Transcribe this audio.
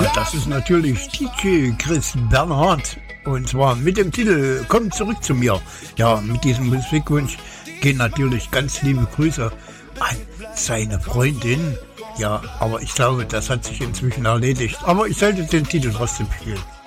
das ist natürlich DJ Chris Bernhard. Und zwar mit dem Titel Komm zurück zu mir. Ja, mit diesem Musikwunsch gehen natürlich ganz liebe Grüße an seine Freundin. Ja, aber ich glaube, das hat sich inzwischen erledigt. Aber ich sollte den Titel trotzdem spielen.